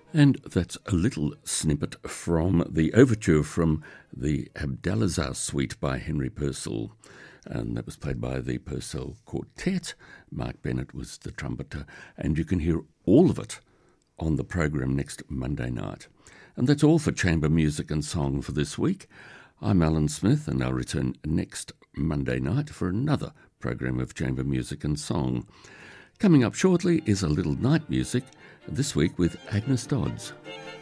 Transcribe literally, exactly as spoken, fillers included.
And that's a little snippet from the overture from the Abdalazar Suite by Henry Purcell. And that was played by the Purcell Quartet. Mark Bennett was the trumpeter, and you can hear all of it on the program next Monday night. And that's all for Chamber Music and Song for this week. I'm Alan Smith, and I'll return next Monday night for another program of Chamber Music and Song. Coming up shortly is a little night music, this week with Agnes Dodds.